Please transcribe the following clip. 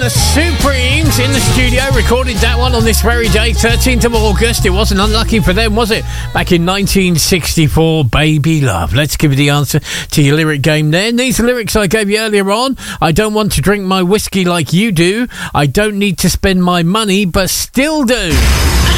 Supremes in the studio, recorded that one on this very day, 13th of August. It wasn't unlucky for them, was it? Back in 1964, Baby Love. Let's give you the answer to your lyric game there. And these lyrics I gave you earlier on. I don't want to drink my whiskey like you do. I don't need to spend my money, but still do.